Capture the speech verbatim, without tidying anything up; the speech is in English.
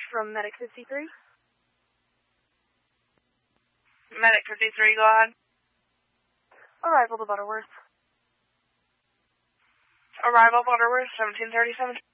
from Medic fifty-three. Medic fifty-three, go ahead. Arrival to Butterworth. Arrival Butterworth, seventeen thirty-seven.